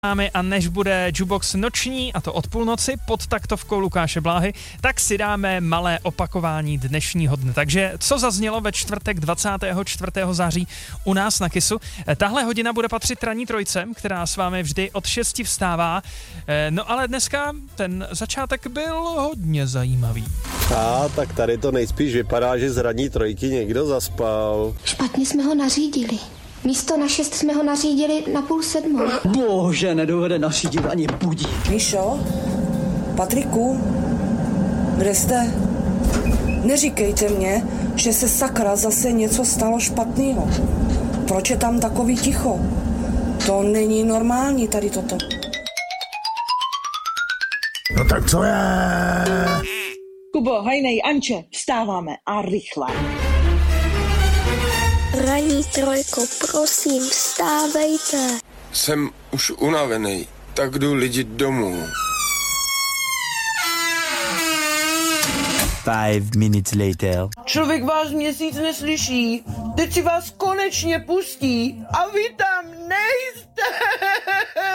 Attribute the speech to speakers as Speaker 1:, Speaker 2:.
Speaker 1: A než bude Jukebox noční, a to od půlnoci, pod taktovkou Lukáše Bláhy, tak si dáme malé opakování dnešního dne. Takže co zaznělo ve čtvrtek 24. září u nás na Kissu? Tahle hodina bude patřit ranní trojce, která s vámi vždy od 6 vstává. No ale dneska ten začátek byl hodně zajímavý.
Speaker 2: Tak tady to nejspíš vypadá, že z ranní trojky někdo zaspal.
Speaker 3: Špatně jsme ho nařídili. Místo na 6 jsme ho nařídili na 6:30.
Speaker 4: Bože, nedovede nařídit ani budík.
Speaker 5: Míšo? Patriku? Kde jste? Neříkejte mě, že se sakra zase něco stalo špatného. Proč je tam takový ticho? To není normální tady toto.
Speaker 2: No tak co je?
Speaker 6: Kubo, hajnej, Anče, vstáváme a rychle.
Speaker 3: Ranní trojko, prosím, vstávejte.
Speaker 7: Jsem už unavený, tak jdu lidi domů.
Speaker 8: 5 minutes later.
Speaker 6: Člověk vás měsíc neslyší, teď si vás konečně pustí a vy tam nejste.